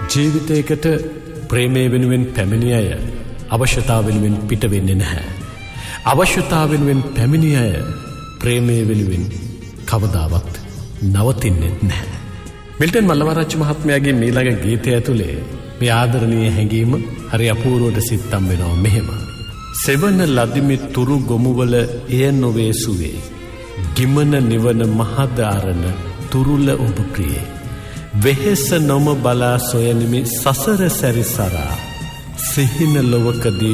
ජීවිතයකට ප්‍රේමය වෙනුවෙන් පැමිණි අය අවශ්‍යතාව වෙනුවෙන් පිට වෙන්නේ නැහැ. අවශ්‍යතාව වෙනුවෙන් පැමිණි අය ප්‍රේමය වෙනුවෙන් කවදාවත් නවතින්නේ නැහැ. මිල්ටන් මල්ලවආරච්චි මහත්මයාගේ මීළඟ ගීතය ඇතුලේ මේ ආදරණීය හැඟීම හරි අපූර්වට සිත්තම් වෙනවා මෙහෙම. සෙවන ලදිමි තුරු ගොමුවල එය නොවේ සුවේ. ගිමන නිවන මහදාරණ තුරුල ඔබ ප්‍රියේ. වෙහෙස නොම බලා සොයනිමි සසර සැරිසරා. සිහින ලොවකදී